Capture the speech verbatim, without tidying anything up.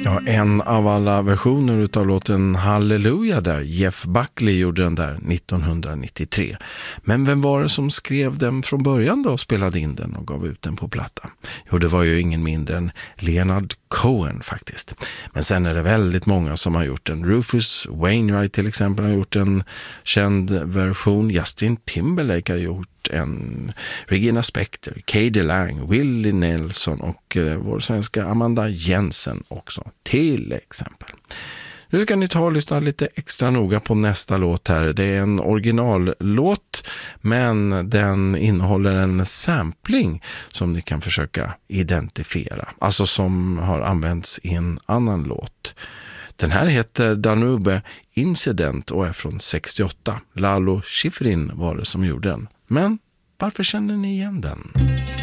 Ja, en av alla versioner utav låten Halleluja där. Jeff Buckley gjorde den där nittonhundranittiotre. Men vem var det som skrev den från början då och spelade in den och gav ut den på platta? Jo, det var ju ingen mindre än Leonard Cohen faktiskt. Men sen är det väldigt många som har gjort den. Rufus Wainwright till exempel har gjort en känd version. Justin Timberlake har gjort en, Regina Spektor, Katie Lang, Willie Nelson och eh, vår svenska Amanda Jensen också till exempel. Nu ska ni ta och lyssna lite extra noga på nästa låt här. Det är en originallåt, men den innehåller en sampling som ni kan försöka identifiera. Alltså som har använts i en annan låt. Den här heter Danube Incident och är från sextioåtta. Lalo Schifrin var det som gjorde den. Men varför känner ni igen den?